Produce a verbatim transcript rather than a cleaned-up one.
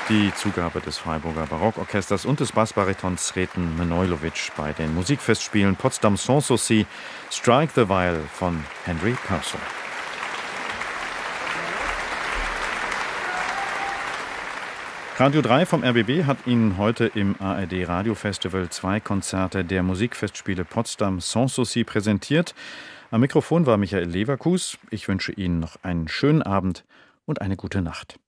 Die Zugabe des Freiburger Barockorchesters und des Bassbaritons Sreten Manojlovic bei den Musikfestspielen Potsdam Sanssouci, Strike the Viol von Henry Purcell. Radio drei vom R B B hat Ihnen heute im A R D Radiofestival zwei Konzerte der Musikfestspiele Potsdam Sanssouci präsentiert. Am Mikrofon war Michael Leverkus. Ich wünsche Ihnen noch einen schönen Abend und eine gute Nacht.